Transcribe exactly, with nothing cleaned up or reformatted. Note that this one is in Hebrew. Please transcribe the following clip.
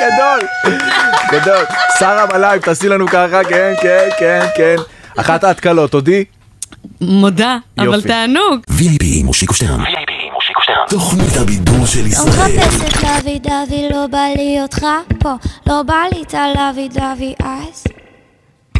גדול, גדול. שרה בלייב, תעשי לנו ככה, כן, כן, כן, כן. אחת ההתקלות, תודי? מודה, אבל תענוג. וי איי פי מושיקו שטרן. וי איי פי מושיקו שטרן. תוכנית הבידור של ישראל. לא מחפשת לוי דווי, לא בא לי אותך פה, לא בא לי את הלוי דווי אז.